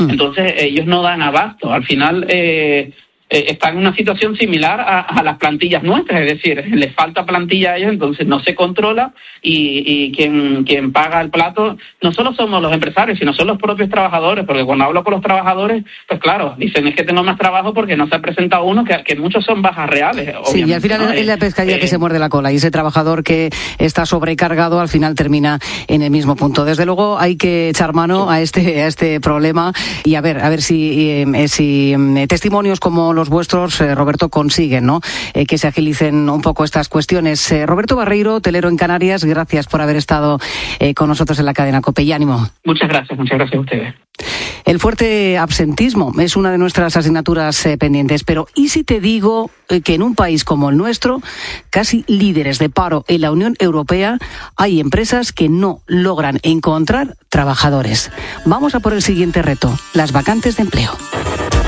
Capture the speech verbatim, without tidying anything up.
Entonces ellos no dan abasto. Al final eh, eh, están en una situación similar a, a las plantillas nuestras, es decir, les falta plantilla a ellos, entonces no se controla y, y quien, quien paga el plato no solo somos los empresarios, sino son los propios trabajadores, porque cuando hablo con los trabajadores, pues claro, dicen es que tengo más trabajo porque no se ha presentado uno, que, que muchos son bajas reales. Sí, y al final ¿no? es la pescadilla eh, que se muerde la cola, y ese trabajador que está sobrecargado al final termina en el mismo punto. Desde luego hay que echar mano a este a este problema y a ver a ver si eh, si eh, testimonios como los vuestros, eh, Roberto, consiguen, ¿no? Eh, que se agilicen un poco estas cuestiones. Eh, Roberto Barreiro, hotelero en Canarias, gracias por haber estado eh, con nosotros en la cadena COPE y ánimo. Muchas gracias, muchas gracias a ustedes. El fuerte absentismo es una de nuestras asignaturas eh, pendientes, pero ¿y si te digo eh, que en un país como el nuestro, casi líderes de paro en la Unión Europea, hay empresas que no logran encontrar trabajadores? Vamos a por el siguiente reto, las vacantes de empleo.